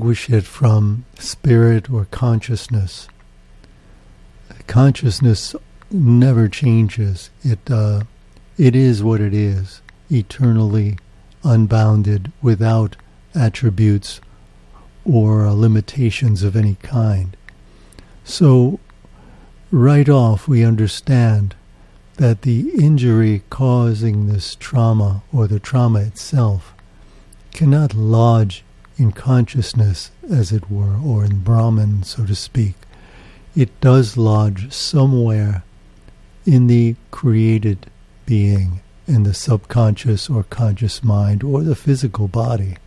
distinguish it from spirit or consciousness. Consciousness never changes. It is what it is, eternally unbounded, without attributes or limitations of any kind. So, right off we understand that the injury causing this trauma, or the trauma itself, cannot lodge in consciousness, as it were, or in Brahman, so to speak. It does lodge somewhere in the created being, in the subconscious or conscious mind, or the physical body.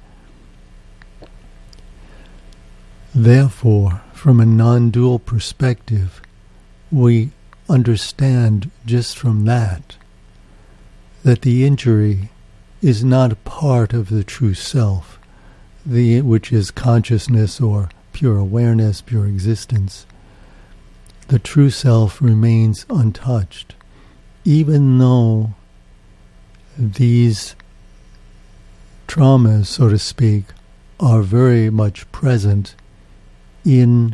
Therefore, from a non-dual perspective, we understand just from that the injury is not a part of the true self, which is consciousness or pure awareness, pure existence. The true self remains untouched, even though these traumas, so to speak, are very much present in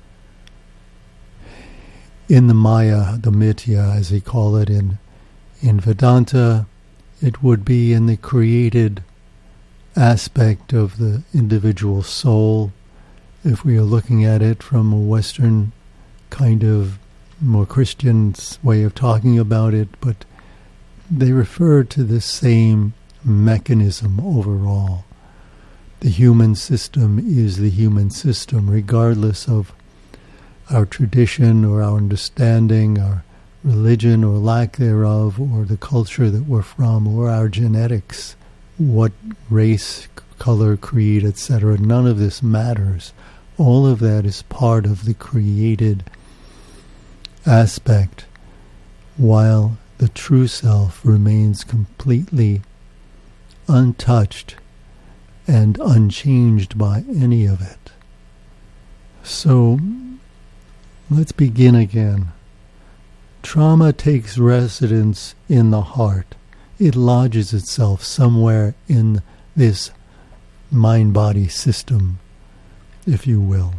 the Maya, the Mithya, as they call it in Vedanta. It would be in the created aspect of the individual soul, if we are looking at it from a Western kind of more Christian way of talking about it, but they refer to the same mechanism overall. The human system is the human system, regardless of our tradition or our understanding, our religion or lack thereof, or the culture that we're from, or our genetics, what race, color, creed, etc. None of this matters. All of that is part of the created aspect, while the true self remains completely untouched and unchanged by any of it. So, let's begin again. Trauma takes residence in the heart. It lodges itself somewhere in this mind-body system, if you will.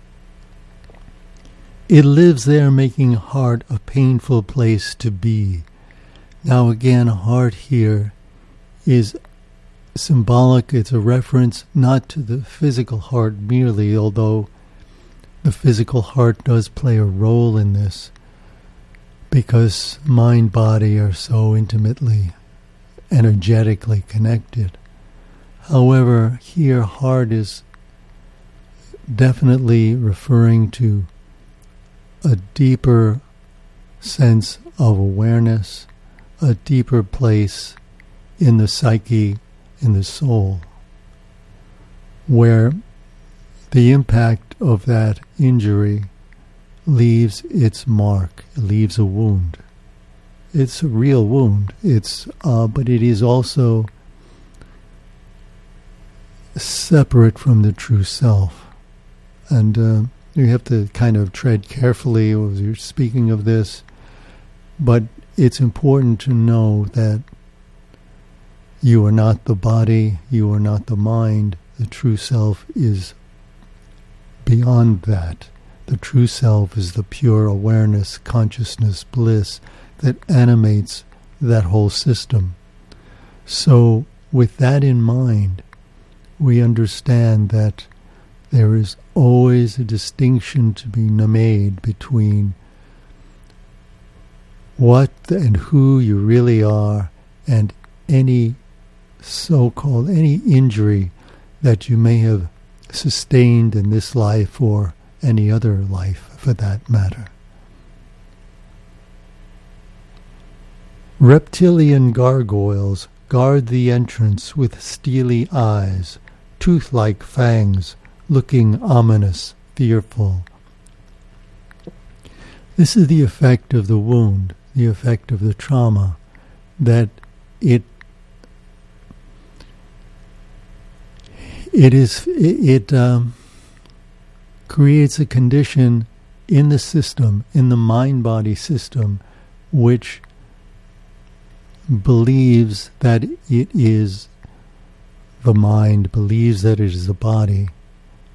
It lives there, making heart a painful place to be. Now again, heart here is symbolic. It's a reference not to the physical heart merely, although the physical heart does play a role in this, because mind-body are so intimately, energetically connected. However, here heart is definitely referring to a deeper sense of awareness, a deeper place in the psyche, in the soul, where the impact of that injury leaves its mark, leaves a wound. It's a real wound. But it is also separate from the true self, and you have to kind of tread carefully as you're speaking of this. But it's important to know that you are not the body, you are not the mind. The true self is beyond that. The true self is the pure awareness, consciousness, bliss that animates that whole system. So, with that in mind, we understand that there is always a distinction to be made between what and who you really are and any so-called, any injury that you may have sustained in this life or any other life for that matter. Reptilian gargoyles guard the entrance with steely eyes, tooth-like fangs, looking ominous, fearful. This is the effect of the wound, the effect of the trauma, that it creates a condition in the system, in the mind-body system, which believes that it is the mind, believes that it is the body,